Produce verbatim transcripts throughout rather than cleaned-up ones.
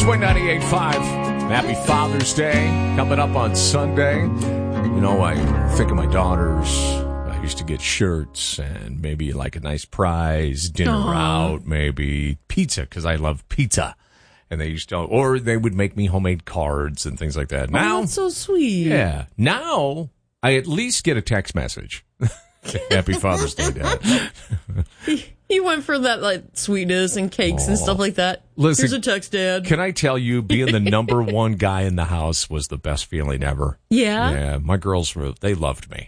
Swing ninety-eight point five. Happy Father's Day coming up on Sunday. You know, I think of my daughters. I used to get shirts and maybe like a nice prize, dinner Aww. out, maybe pizza, because I love pizza. And they used to, or they would make me homemade cards and things like that. Now, oh, that's so sweet. Yeah. Now, I at least get a text message. Happy Father's Day, Dad. He went for that, like, sweetness and cakes oh. and stuff like that. Listen, here's a text, Dad. Can I tell you, being the number one guy in the house was the best feeling ever. Yeah? Yeah, my girls, were, they loved me.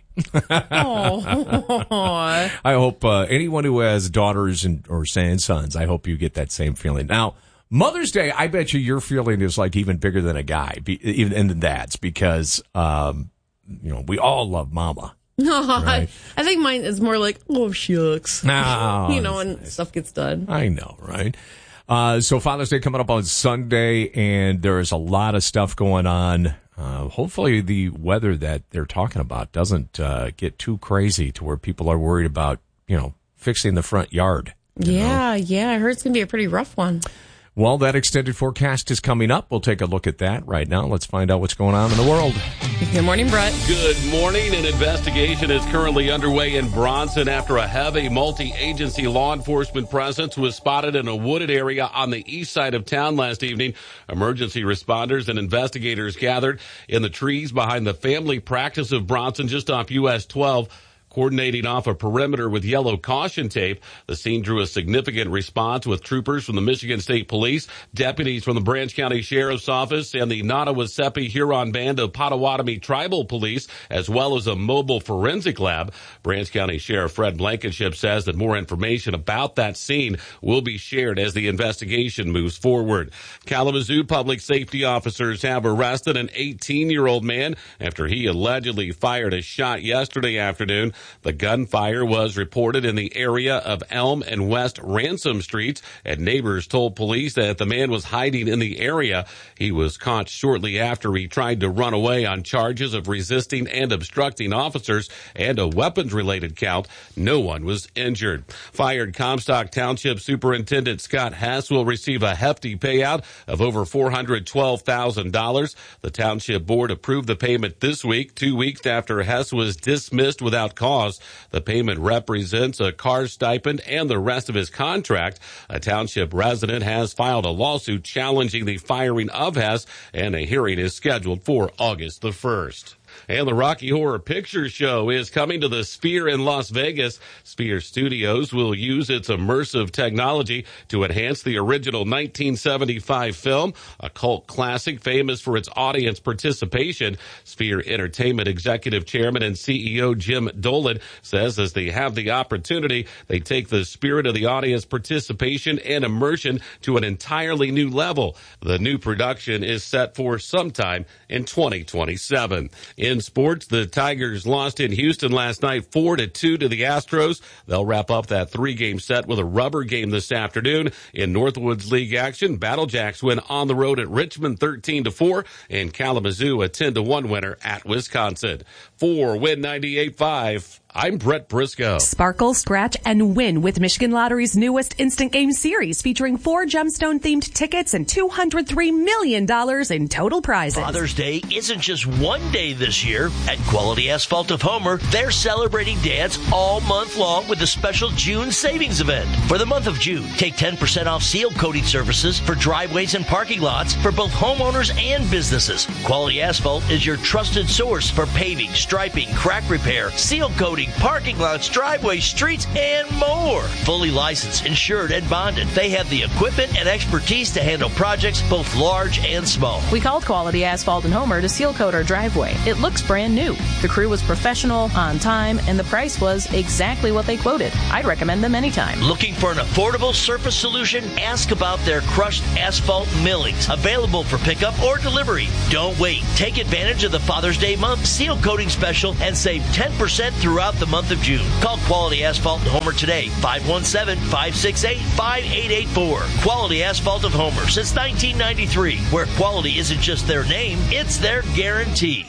Oh. I hope uh, anyone who has daughters and or sons, I hope you get that same feeling. Now, Mother's Day, I bet you your feeling is like even bigger than a guy, be, even in the dads, because, um, you know, we all love mama. No, right? I, I think mine is more like, oh, shucks. No, you know, when stuff gets done. I know, right? Uh, so Father's Day coming up on Sunday, and there is a lot of stuff going on. Uh, hopefully the weather that they're talking about doesn't uh, get too crazy to where people are worried about, you know, fixing the front yard. Yeah, know? yeah. I heard it's going to be a pretty rough one. Well, that extended forecast is coming up. We'll take a look at that right now. Let's find out what's going on in the world. Good morning, Brett. Good morning. An investigation is currently underway in Bronson after a heavy multi-agency law enforcement presence was spotted in a wooded area on the east side of town last evening. Emergency responders and investigators gathered in the trees behind the family practice of Bronson just off U S twelve. Coordinating off a perimeter with yellow caution tape, the scene drew a significant response with troopers from the Michigan State Police, deputies from the Branch County Sheriff's Office, and the Nottawasepi Huron Band of Potawatomi Tribal Police, as well as a mobile forensic lab. Branch County Sheriff Fred Blankenship says that more information about that scene will be shared as the investigation moves forward. Kalamazoo public safety officers have arrested an eighteen-year-old man after he allegedly fired a shot yesterday afternoon. The gunfire was reported in the area of Elm and West Ransom Streets, and neighbors told police that the man was hiding in the area. He was caught shortly after he tried to run away on charges of resisting and obstructing officers and a weapons-related count. No one was injured. Fired Comstock Township Superintendent Scott Hess will receive a hefty payout of over four hundred twelve thousand dollars. The Township Board approved the payment this week, two weeks after Hess was dismissed without cause. The payment represents a car stipend and the rest of his contract. A township resident has filed a lawsuit challenging the firing of Hess, and a hearing is scheduled for August the first. And the Rocky Horror Picture Show is coming to the Sphere in Las Vegas. Sphere Studios will use its immersive technology to enhance the original nineteen seventy-five film, a cult classic famous for its audience participation. Sphere Entertainment Executive Chairman and C E O Jim Dolan says as they have the opportunity, they take the spirit of the audience participation and immersion to an entirely new level. The new production is set for sometime in twenty twenty-seven. In sports, the Tigers lost in Houston last night four to two to the Astros. They'll wrap up that three-game set with a rubber game this afternoon. In Northwoods League action, Battle Jacks win on the road at Richmond thirteen to four, and Kalamazoo a ten to one winner at Wisconsin. For Win ninety-eight point five, I'm Brett Briscoe. Sparkle, scratch, and win with Michigan Lottery's newest Instant Game Series, featuring four gemstone-themed tickets and two hundred three million dollars in total prizes. Father's Day isn't just one day this year. At Quality Asphalt of Homer, they're celebrating dads all month long with a special June savings event. For the month of June, take ten percent off seal coating services for driveways and parking lots for both homeowners and businesses. Quality Asphalt is your trusted source for paving, striping, crack repair, seal coating, parking lots, driveways, streets, and more. Fully licensed, insured, and bonded, they have the equipment and expertise to handle projects both large and small. We called Quality Asphalt and Homer to seal coat our driveway. It looks brand new. The crew was professional, on time, and the price was exactly what they quoted. I'd recommend them anytime. Looking for an affordable surface solution? Ask about their crushed asphalt millings, available for pickup or delivery. Don't wait. Take advantage of the Father's Day month seal coating special and save ten percent throughout the month of June. Call Quality Asphalt and Homer today, five one seven, five six eight, five eight eight four. Quality Asphalt of Homer since nineteen ninety-three, where quality isn't just their name, it's their guarantee.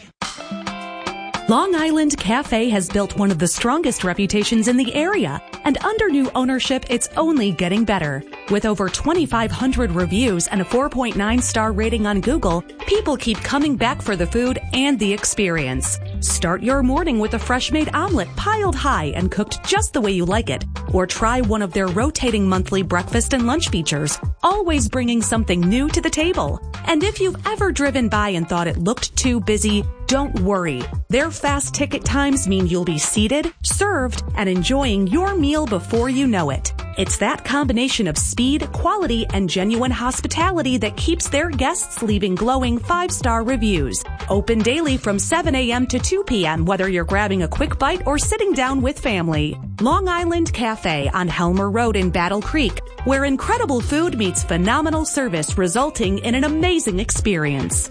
Long Island Cafe has built one of the strongest reputations in the area, and under new ownership, it's only getting better. With over twenty-five hundred reviews and a four point nine star rating on Google, people keep coming back for the food and the experience. Start your morning with a fresh-made omelet piled high and cooked just the way you like it. Or try one of their rotating monthly breakfast and lunch features, always bringing something new to the table. And if you've ever driven by and thought it looked too busy, don't worry. Their fast ticket times mean you'll be seated, served, and enjoying your meal before you know it. It's that combination of speed, quality, and genuine hospitality that keeps their guests leaving glowing five-star reviews. Open daily from seven a.m. to two p.m. whether you're grabbing a quick bite or sitting down with family. Long Island Cafe on Helmer Road in Battle Creek, where incredible food meets phenomenal service, resulting in an amazing experience.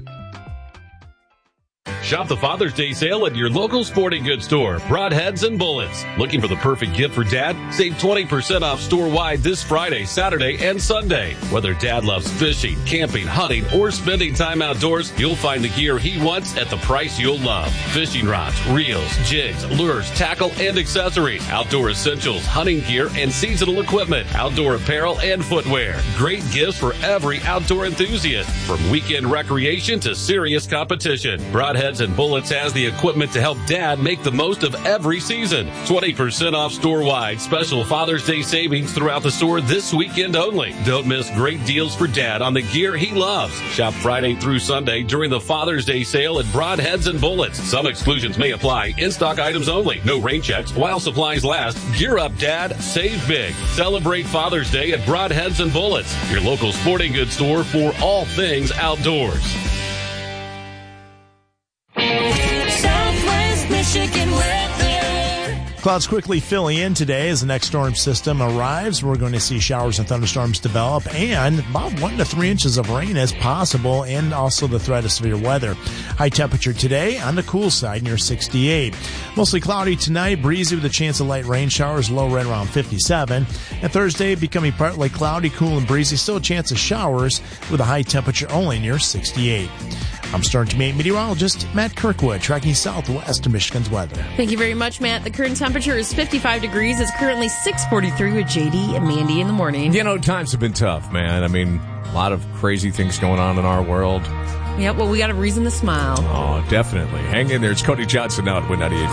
Shop the Father's Day sale at your local sporting goods store, Broadheads and Bullets. Looking for the perfect gift for Dad? Save twenty percent off store-wide this Friday, Saturday, and Sunday. Whether Dad loves fishing, camping, hunting, or spending time outdoors, you'll find the gear he wants at the price you'll love. Fishing rods, reels, jigs, lures, tackle, and accessories. Outdoor essentials, hunting gear, and seasonal equipment. Outdoor apparel and footwear. Great gifts for every outdoor enthusiast. From weekend recreation to serious competition. Broadheads and Bullets has the equipment to help Dad make the most of every season. twenty percent off store-wide. Special Father's Day savings throughout the store this weekend only. Don't miss great deals for Dad on the gear he loves. Shop Friday through Sunday during the Father's Day sale at Broadheads and Bullets. Some exclusions may apply. In-stock items only. No rain checks while supplies last. Gear up, Dad. Save big. Celebrate Father's Day at Broadheads and Bullets, your local sporting goods store for all things outdoors. Michigan weather. Clouds quickly filling in today as the next storm system arrives. We're going to see showers and thunderstorms develop, and about one to three inches of rain is possible, and also the threat of severe weather. High temperature today on the cool side near sixty-eight. Mostly cloudy tonight, breezy with a chance of light rain showers, low right around fifty-seven. And Thursday becoming partly cloudy, cool and breezy, still a chance of showers with a high temperature only near sixty-eight. I'm Star Team eight meteorologist Matt Kirkwood, tracking southwest to Michigan's weather. Thank you very much, Matt. The current temperature is fifty-five degrees. It's currently six forty-three with J D and Mandy in the morning. You know, times have been tough, man. I mean, a lot of crazy things going on in our world. Yeah, well, we got a reason to smile. Oh, definitely. Hang in there. It's Cody Johnson now at Win ninety-eight.